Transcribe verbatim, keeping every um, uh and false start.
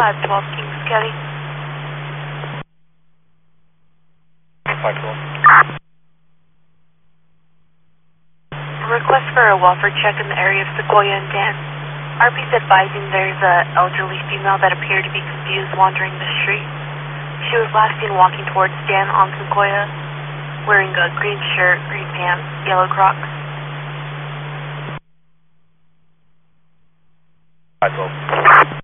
five twelve Kings County. five twelve. Request for a welfare check in the area of Sequoia and Dan. R P's advising there's an elderly female that appeared to be confused wandering the street. She was last seen walking towards Dan on Sequoia, wearing a green shirt, green pants, yellow Crocs. five twelve.